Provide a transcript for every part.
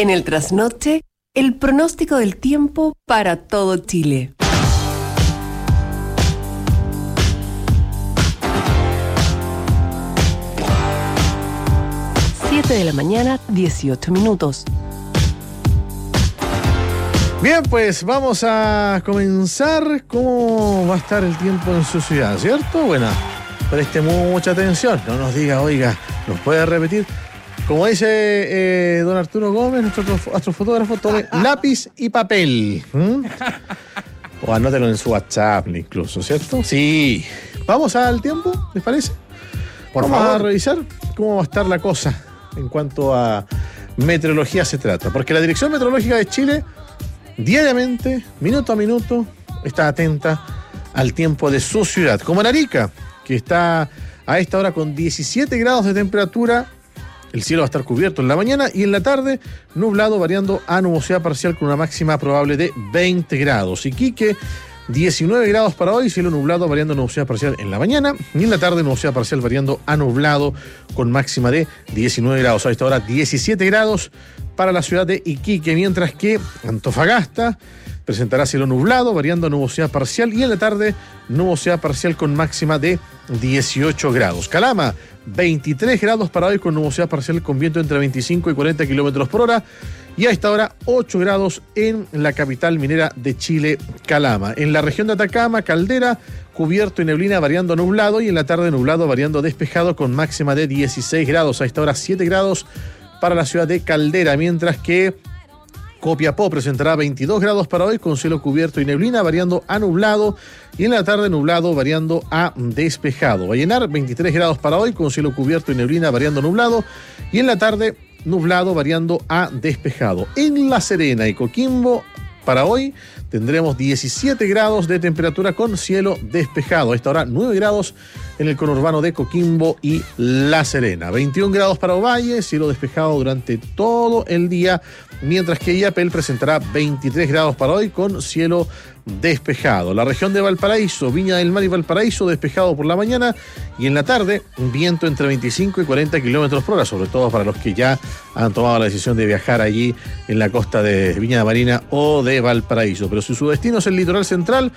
En el trasnoche, el pronóstico del tiempo para todo Chile. De la mañana, 18 minutos. Bien, pues vamos a comenzar. ¿Cómo va a estar el tiempo en su ciudad? ¿Cierto? Bueno, preste mucha atención. No nos diga, oiga, ¿nos puede repetir? Como dice don Arturo Gómez, nuestro astrofotógrafo, tome lápiz y papel. O anótelo en su WhatsApp incluso, ¿cierto? Sí. ¿Vamos al tiempo? ¿Les parece? Vamos a revisar cómo va a estar la cosa en cuanto a meteorología se trata, porque la Dirección Meteorológica de Chile diariamente, minuto a minuto, está atenta al tiempo de su ciudad, como en Arica, que está a esta hora con 17 grados de temperatura. El cielo va a estar cubierto en la mañana y en la tarde nublado, variando a nubosidad parcial con una máxima probable de 20 grados. Iquique, 19 grados para hoy, cielo nublado, variando nubosidad parcial en la mañana, y en la tarde nubosidad parcial variando a nublado con máxima de 19 grados. A esta hora 17 grados para la ciudad de Iquique, mientras que Antofagasta presentará cielo nublado, variando a nubosidad parcial, y en la tarde nubosidad parcial con máxima de 18 grados. Calama, 23 grados para hoy con nubosidad parcial con viento entre 25 y 40 kilómetros por hora. Y a esta hora 8 grados en la capital minera de Chile, Calama. En la región de Atacama, Caldera, cubierto y neblina variando a nublado, y en la tarde nublado variando despejado con máxima de 16 grados. A esta hora 7 grados para la ciudad de Caldera, mientras que Copiapó presentará 22 grados para hoy con cielo cubierto y neblina variando a nublado, y en la tarde nublado variando a despejado. Vallenar, 23 grados para hoy con cielo cubierto y neblina variando a nublado, y en la tarde nublado variando a despejado. En La Serena y Coquimbo para hoy tendremos 17 grados de temperatura con cielo despejado. A esta hora 9 grados en el conurbano de Coquimbo y La Serena. 21 grados para Ovalle, cielo despejado durante todo el día, mientras que Illapel presentará 23 grados para hoy con cielo despejado. La región de Valparaíso, Viña del Mar y Valparaíso, despejado por la mañana, y en la tarde un viento entre 25 y 40 kilómetros por hora, sobre todo para los que ya han tomado la decisión de viajar allí en la costa de Viña Marina o de Valparaíso. Pero si su destino es el litoral central,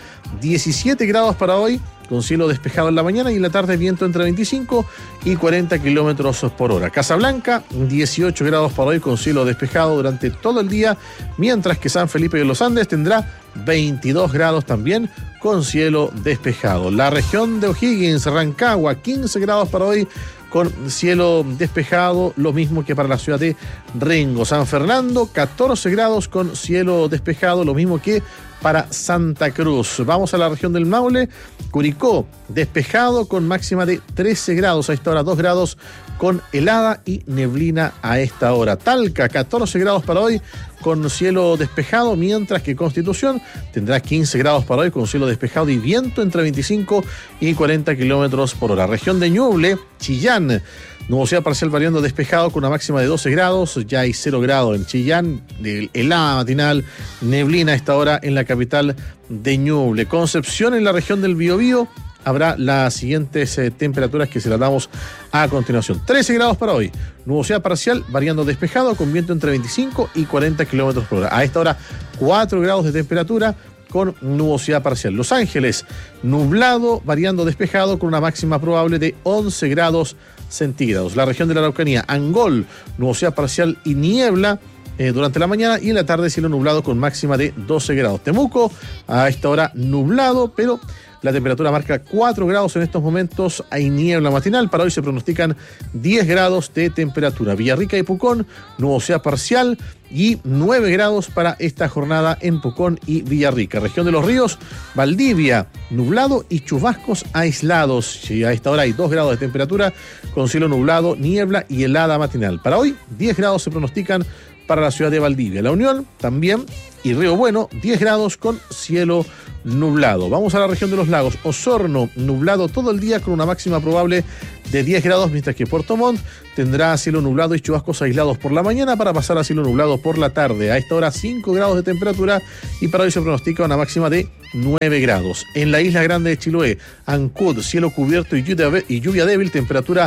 17 grados para hoy con cielo despejado en la mañana, y en la tarde viento entre 25 y 40 kilómetros por hora. Casablanca, 18 grados para hoy con cielo despejado durante todo el día, mientras que San Felipe de los Andes tendrá 22 grados también con cielo despejado. La región de O'Higgins, Rancagua, 15 grados para hoy con cielo despejado, lo mismo que para la ciudad de Rengo. San Fernando, 14 grados con cielo despejado, lo mismo que para Santa Cruz. Vamos a la región del Maule. Curicó, despejado con máxima de 13 grados. A esta hora 2 grados con helada y neblina a esta hora. Talca, 14 grados para hoy con cielo despejado, mientras que Constitución tendrá 15 grados para hoy con cielo despejado y viento entre 25 y 40 kilómetros por hora. Región de Ñuble, Chillán, nubosidad parcial variando despejado con una máxima de 12 grados. Ya hay 0 grados en Chillán, helada matinal, neblina a esta hora en la capital de Ñuble. Concepción, en la región del Biobío, habrá las siguientes temperaturas que se las damos a continuación. 13 grados para hoy, nubosidad parcial variando despejado con viento entre 25 y 40 kilómetros por hora. A esta hora 4 grados de temperatura con nubosidad parcial. Los Ángeles, nublado variando despejado con una máxima probable de 11 grados centígrados. La región de la Araucanía, Angol, nubosidad parcial y niebla durante la mañana, y en la tarde cielo nublado con máxima de 12 grados. Temuco, a esta hora nublado, pero la temperatura marca 4 grados en estos momentos. Hay niebla matinal. Para hoy se pronostican 10 grados de temperatura. Villarrica y Pucón, nubosidad parcial y 9 grados para esta jornada en Pucón y Villarrica. Región de los Ríos, Valdivia, nublado y chubascos aislados. Y a esta hora hay 2 grados de temperatura con cielo nublado, niebla y helada matinal. Para hoy 10 grados se pronostican para la ciudad de Valdivia. La Unión también, y Río Bueno, 10 grados con cielo nublado. Vamos a la región de los lagos. Osorno, nublado todo el día con una máxima probable de 10 grados, mientras que Puerto Montt tendrá cielo nublado y chubascos aislados por la mañana para pasar a cielo nublado por la tarde. A esta hora 5 grados de temperatura, y para hoy se pronostica una máxima de 9 grados. En la isla grande de Chiloé, Ancud, cielo cubierto y lluvia débil, temperatura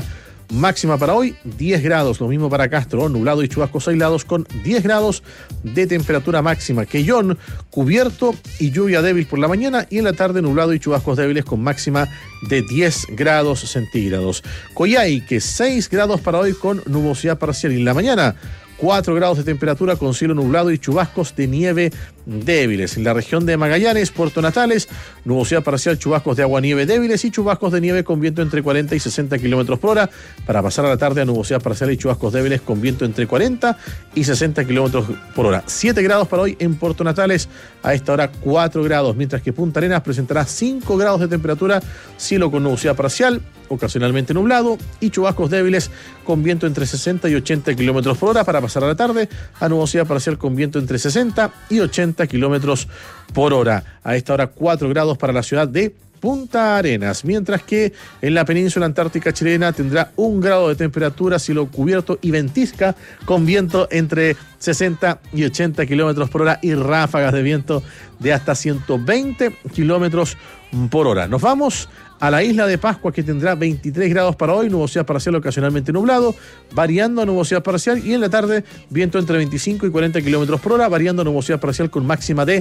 Máxima para hoy, 10 grados. Lo mismo para Castro, nublado y chubascos aislados con 10 grados de temperatura máxima. Quellón, cubierto y lluvia débil por la mañana, y en la tarde nublado y chubascos débiles con máxima de 10 grados centígrados. Coyhaique, 6 grados para hoy con nubosidad parcial, y en la mañana 4 grados de temperatura con cielo nublado y chubascos de nieve débiles. En la región de Magallanes, Puerto Natales, nubosidad parcial, chubascos de agua-nieve débiles y chubascos de nieve con viento entre 40 y 60 kilómetros por hora. Para pasar a la tarde a nubosidad parcial y chubascos débiles con viento entre 40 y 60 kilómetros por hora. 7 grados para hoy en Puerto Natales, a esta hora 4 grados, mientras que Punta Arenas presentará 5 grados de temperatura, cielo con nubosidad parcial, ocasionalmente nublado y chubascos débiles con viento entre 60 y 80 kilómetros por hora. Para pasar a la tarde a nubosidad parcial con viento entre 60 y 80 kilómetros por hora. A esta hora 4 grados para la ciudad de Punta Arenas, mientras que en la península antártica chilena tendrá 1 grado de temperatura, cielo cubierto y ventisca con viento entre 60 y 80 kilómetros por hora y ráfagas de viento de hasta 120 kilómetros por hora. Nos vamos a la isla de Pascua, que tendrá 23 grados para hoy, nubosidad parcial ocasionalmente nublado, variando a nubosidad parcial, y en la tarde viento entre 25 y 40 kilómetros por hora, variando a nubosidad parcial con máxima de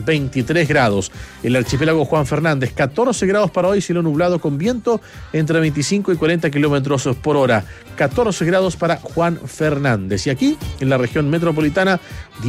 23 grados. El archipiélago Juan Fernández, 14 grados para hoy, cielo nublado con viento entre 25 y 40 kilómetros por hora. 14 grados para Juan Fernández. Y aquí, en la región metropolitana,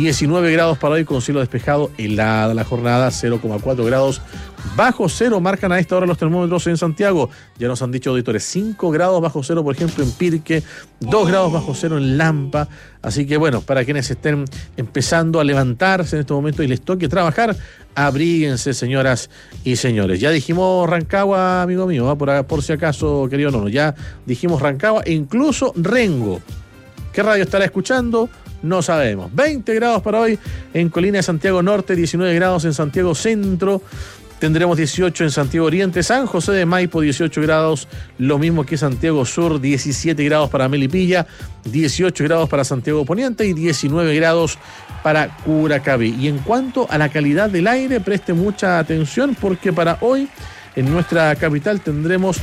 19 grados para hoy con cielo despejado, helada la jornada, 0,4 grados bajo cero marcan a esta hora los termómetros en Santiago. Ya nos han dicho auditores, 5 grados bajo cero, por ejemplo, en Pirque, 2 grados bajo cero en Lampa. Así que bueno, para quienes estén empezando a levantarse en este momento y les toque trabajar, abríguense, señoras y señores. Ya dijimos Rancagua, amigo mío, por si acaso, querido Nono, ya dijimos Rancagua e incluso Rengo. ¿Qué radio estará escuchando? No sabemos. 20 grados para hoy en Colina de Santiago Norte, 19 grados en Santiago Centro. Tendremos 18 en Santiago Oriente, San José de Maipo 18 grados, lo mismo que Santiago Sur, 17 grados para Melipilla, 18 grados para Santiago Poniente y 19 grados para Curacaví. Y en cuanto a la calidad del aire, preste mucha atención porque para hoy en nuestra capital tendremos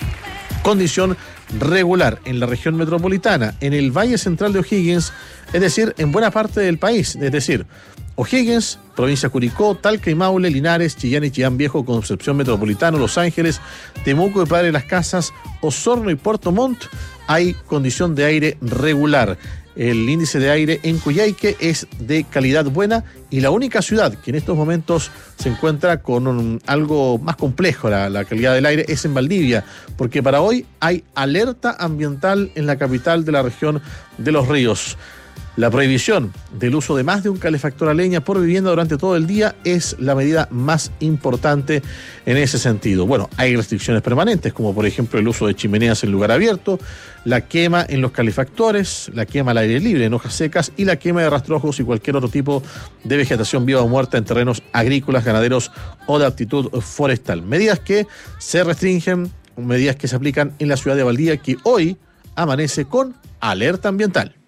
condición regular en la región metropolitana, en el Valle Central de O'Higgins, es decir, en buena parte del país, es decir, O'Higgins, provincia de Curicó, Talca y Maule, Linares, Chillán y Chillán Viejo, Concepción Metropolitano, Los Ángeles, Temuco y Padre Las Casas, Osorno y Puerto Montt, hay condición de aire regular. El índice de aire en Coyhaique es de calidad buena y la única ciudad que en estos momentos se encuentra con algo más complejo, la calidad del aire, es en Valdivia, porque para hoy hay alerta ambiental en la capital de la región de Los Ríos. La prohibición del uso de más de un calefactor a leña por vivienda durante todo el día es la medida más importante en ese sentido. Bueno, hay restricciones permanentes, como por ejemplo el uso de chimeneas en lugar abierto, la quema en los calefactores, la quema al aire libre en hojas secas y la quema de rastrojos y cualquier otro tipo de vegetación viva o muerta en terrenos agrícolas, ganaderos o de aptitud forestal. Medidas que se restringen, medidas que se aplican en la ciudad de Valdivia, que hoy amanece con alerta ambiental.